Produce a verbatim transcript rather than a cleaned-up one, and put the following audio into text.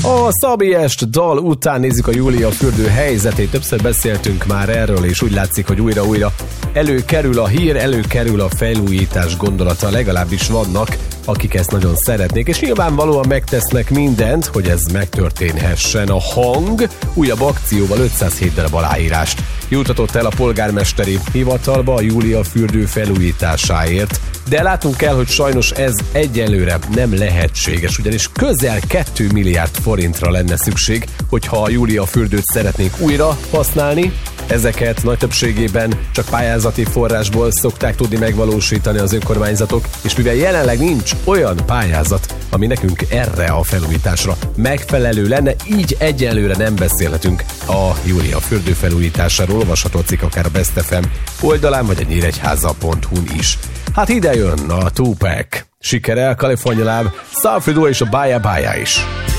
A Szabiest dal után nézzük a Júlia fürdő helyzetét. Többször beszéltünk már erről, és úgy látszik, hogy újra-újra előkerül a hír, előkerül a felújítás gondolata. Legalábbis vannak, akik ezt nagyon szeretnék, és nyilvánvalóan megtesznek mindent, hogy ez megtörténhessen. A Hang újabb akcióval ötszázhét darab aláírást jutatott el a polgármesteri hivatalba a Júlia fürdő felújításáért. De látnunk kell, hogy sajnos ez egyelőre nem lehetséges, ugyanis közel két milliárd forintra lenne szükség, hogyha a Júlia fürdőt szeretnénk újra használni. Ezeket nagy többségében csak pályázati forrásból szokták tudni megvalósítani az önkormányzatok, és mivel jelenleg nincs olyan pályázat, ami nekünk erre a felújításra megfelelő lenne, így egyelőre nem beszélhetünk a Júlia fürdő felújításáról. Olvasható a cikk akár a Best ef em oldalán, vagy a nyíregyháza pont hu-n is. Hát ide jön a Tupac. Sikere, a California Love, Starfredo és a Baya Baya is.